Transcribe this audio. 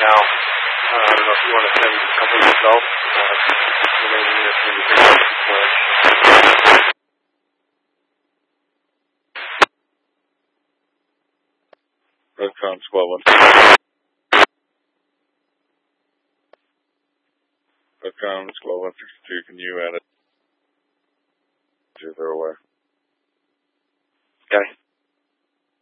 now. I don't know if you want to send a couple yourself. Maybe if you Redcon Squad 1. Redcon Squad 162, can you add it? They're aware.